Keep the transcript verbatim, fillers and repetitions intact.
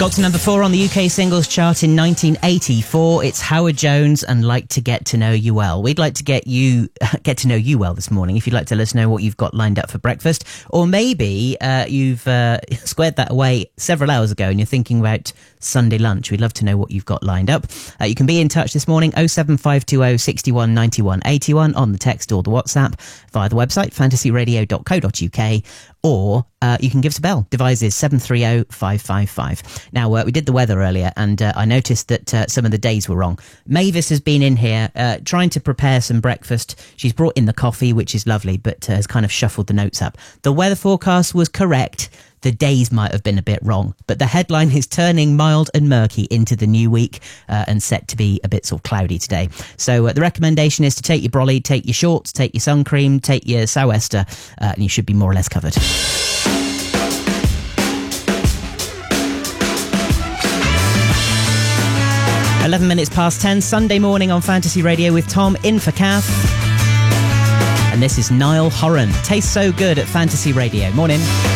Got to number four on the U K singles chart in nineteen eighty-four. It's Howard Jones and Like to Get to Know You Well. We'd like to get you get to know you well this morning. If you'd like to let us know what you've got lined up for breakfast, or maybe uh, you've uh, squared that away several hours ago and you're thinking about Sunday lunch. We'd love to know what you've got lined up. Uh, you can be in touch this morning, oh seven five two oh, six one, nine one, eight one on the text or the WhatsApp, via the website fantasy radio dot co dot uk, or uh, you can give us a bell. Device is seven three oh, five five five. Now, uh, we did the weather earlier, and uh, I noticed that uh, some of the days were wrong. Mavis has been in here uh, trying to prepare some breakfast. She's brought in the coffee, which is lovely, but uh, has kind of shuffled the notes up. The weather forecast was correct. The days might have been a bit wrong, but the headline is turning mild and murky into the new week uh, and set to be a bit sort of cloudy today. So uh, the recommendation is to take your brolly, take your shorts, take your sun cream, take your sou'wester, uh, and you should be more or less covered. eleven minutes past ten, Sunday morning on Fantasy Radio with Tom in for Kath. And this is Niall Horan. Tastes so good at Fantasy Radio. Morning.